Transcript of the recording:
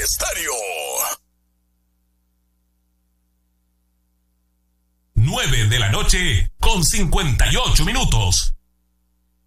Estéreo. 9 de la noche con 58 minutos.